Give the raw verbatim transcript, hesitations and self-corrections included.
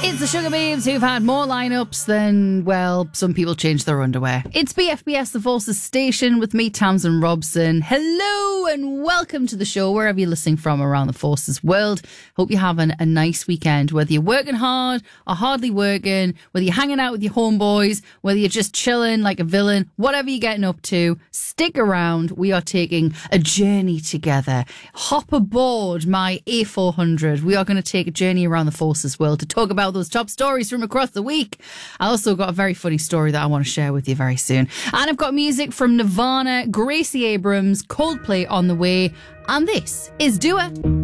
It's the Sugar Babes who've had more lineups than, well, some people change their underwear. It's B F B S, the Forces Station, with me, Tamsin Robson. Hello and welcome to the show, wherever you're listening from around the Forces world. Hope you're having a nice weekend, whether you're working hard or hardly working, whether you're hanging out with your homeboys, whether you're just chilling like a villain, whatever you're getting up to, stick around. We are taking a journey together. Hop aboard my A four hundred. We are going to take a journey around the Forces world to talk about those top stories from across the week. I also got a very funny story that I want to share with you very soon. And I've got music from Nirvana, Gracie Abrams, Coldplay on the way. And this is Do It.